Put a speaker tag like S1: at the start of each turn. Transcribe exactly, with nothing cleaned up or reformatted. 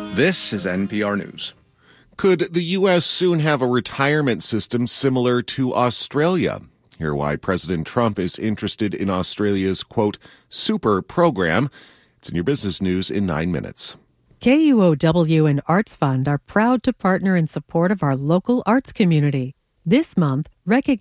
S1: This is N P R News.
S2: Could the U S soon have a retirement system similar to Australia? Hear why President Trump is interested in Australia's, quote, super program. It's in your business news in nine minutes.
S3: K U O W and Arts Fund are proud to partner in support of our local arts community. This month, recognize